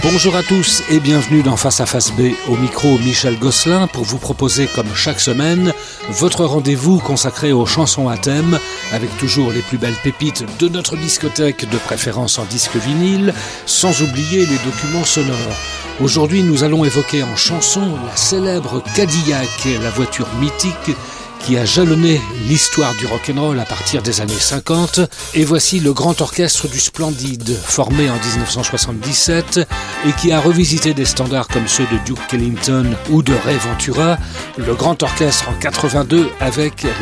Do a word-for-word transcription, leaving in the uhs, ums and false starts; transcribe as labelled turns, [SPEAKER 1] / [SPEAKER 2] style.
[SPEAKER 1] Bonjour à tous et bienvenue dans Face à Face B. Au micro, Michel Gosselin pour vous proposer, comme chaque semaine, votre rendez-vous consacré aux chansons à thème, avec toujours les plus belles pépites de notre discothèque, de préférence en disque vinyle, sans oublier les documents sonores. Aujourd'hui, nous allons évoquer en chanson la célèbre Cadillac, la voiture mythique qui a jalonné l'histoire du rock'n'roll à partir des années cinquante. Et voici le Grand Orchestre du Splendide, formé en dix-neuf cent soixante-dix-sept et qui a revisité des standards comme ceux de Duke Ellington ou de Ray Ventura. Le Grand Orchestre en quatre-vingt-deux avec